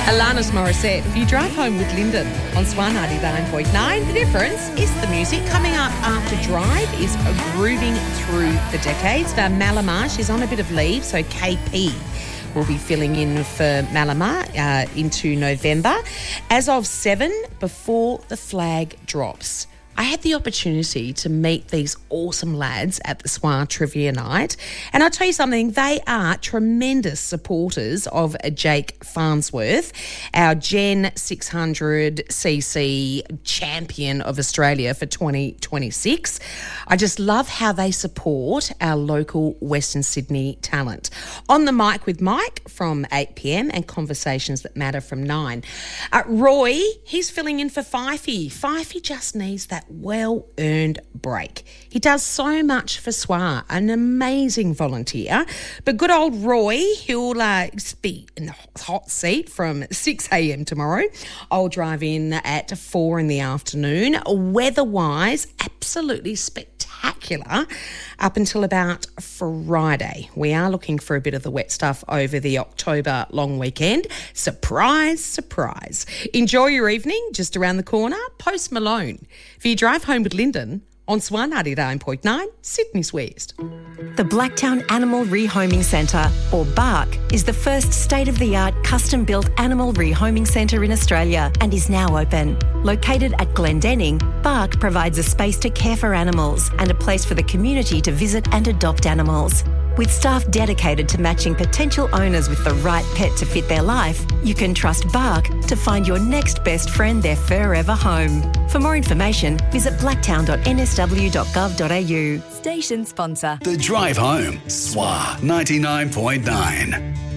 Alanis Morissette, if you drive home with Lyndon on Swan 99.9, the difference is the music. Coming up after Drive is grooving through the decades. For Malamar, she's on a bit of leave, so KP will be filling in for Malamar into November. As of 7, before the flag drops, I had the opportunity to meet these awesome lads at the Swan Trivia Night. And I'll tell you something, they are tremendous supporters of Jake Farnsworth, our Gen 600cc champion of Australia for 2026. I just love how they support our local Western Sydney talent. On the mic with Mike from 8 p.m. and Conversations That Matter from 9. Roy, he's filling in for Fifey. Fifey just needs that well-earned break. He does so much for SWA, an amazing volunteer. But good old Roy, he'll be in the hot seat from 6 a.m. tomorrow. I'll drive in at 4 in the afternoon. Weather-wise, absolutely spectacular up until about Friday. We are looking for a bit of the wet stuff over the October long weekend. Surprise, surprise. Enjoy your evening. Just around the corner, Post Malone. If you drive home with Lyndon on Swan 99.9, Sydney's West. The Blacktown Animal Rehoming Centre, or BARC, is the first state-of-the-art custom-built animal rehoming centre in Australia and is now open. Located at Glendenning, BARC provides a space to care for animals and a place for the community to visit and adopt animals. With staff dedicated to matching potential owners with the right pet to fit their life, you can trust BARC to find your next best friend their forever home. For more information, visit blacktown.nsw.gov.au. Station sponsor. The Drive Home, SWA 99.9.